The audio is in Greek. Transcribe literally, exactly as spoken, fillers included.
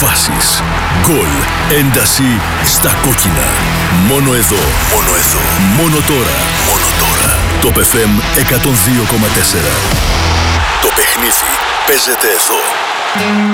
φάσεις, γκολ, ένταση στα κόκκινα. Μόνο εδώ, μόνο εδώ, μόνο τώρα, μόνο τώρα. Top εφ εμ εκατόν δύο κόμμα τέσσερα. Το παιχνίδι παίζεται εδώ.